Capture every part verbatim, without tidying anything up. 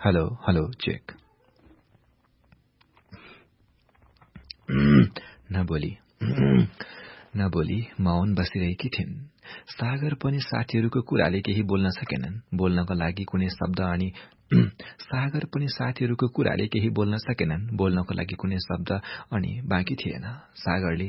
Hello hello check. नबोली नबोली मौन बसिरहेकी थिइन्। सागर पनि साथीहरूको कुराले केही बोल्न सकेनन्। बोल्नको लागि कुनै शब्द अनि सागर पनि साथीहरूको कुराले केही बोल्न सकेनन्। बोल्नको लागि कुनै शब्द अनि बाँकी थिएन। सागरले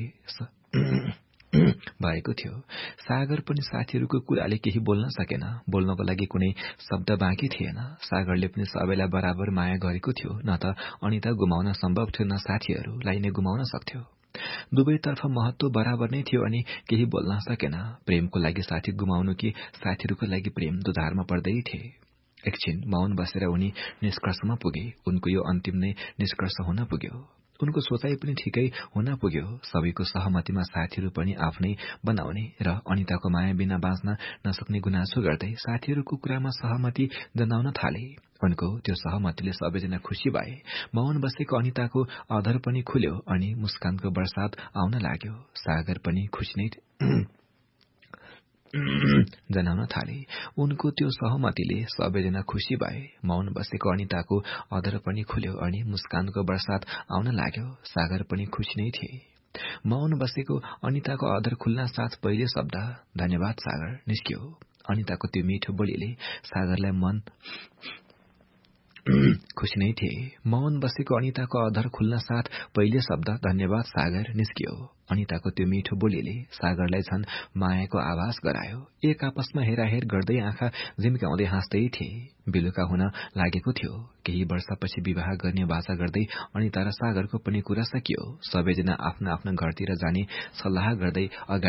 भएको थियो। सागर पनि साथीहरूको कुराले केही बोल्न सकेन। बोल्नको लागि कुनै शब्द बाँकी थिएन। सागरले पनि सबैलाई बराबर माया गरेको थियो। न त अनिता गुमाउन सम्भव थियो, न साथीहरूलाई नै गुमाउन सक्थ्यो। दुवैतर्फ महत्व बराबर नै थियो अनि केही बोल्न सकेन। प्रेमको लागि साथी गुमाउनु कि साथीहरूको लागि प्रेम दुधारमा पर्दै थिए। एकछिन मौन बसेर उनी निष्कर्षमा पुगे। उनको यो अन्तिम नै निष्कर्ष हुन पुग्यो। उनको सोचाइ पनि ठिकै हुन पुग्यो। सबैको सहमतिमा साथीहरू पनि आफ्नै बनाउने र अनिताको माया बिना बाँच्न नसक्ने गुनासो गर्दै साथीहरूको कुरामा सहमति जनाउन थाले। उनको त्यो सहमतिले सबैजना खुशी भए। मौन बसेको अनिताको अधर पनि खुल्यो अनि मुस्कानको बरसात आउन लाग्यो। सागर पनि खुशी नै जनाउन थाले। उनको त्यो सहमतिले सबैजना खुशी भए। मौन बसेको अनिताको अधर पनि खुल्यो अनि मुस्कानको बरसात आउन लाग्यो। सागर पनि खुशी नै थिए। मौन बसेको अनिताको अधर खुल्न साथ पहिले शब्द धन्यवाद सागर निस्क्यो। अनिताको त्यो मिठो बोलीले सागरलाई मन खुशी नै थिए। मौन बसेको अनिताको अधर खुल्न साथ पहिले शब्द धन्यवाद सागर निस्कियो। अनिताको त्यो मिठो बोलीले सागरलाई झन् मायाको आभास गरायो। एक आपसमा हेराहेर गर्दै आँखा झिम्काउँदै हाँस्दै थिए। बेलुका हुन लागेको थियो। केही वर्षपछि विवाह गर्ने बाचा गर्दै अनिता र सागरको पनि कुरा सकियो। सबैजना आफ्नो आफ्नो घरतिर जाने सल्लाह गर्दै अगाडि